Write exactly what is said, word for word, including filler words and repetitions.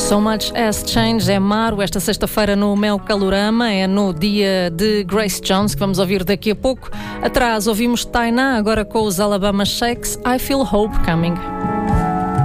So Much Has Changed é Maro, esta sexta-feira no Mel Calorama, é no dia de Grace Jones, que vamos ouvir daqui a pouco. Atrás ouvimos Tainá, agora com os Alabama Shakes, I Feel Hope Coming.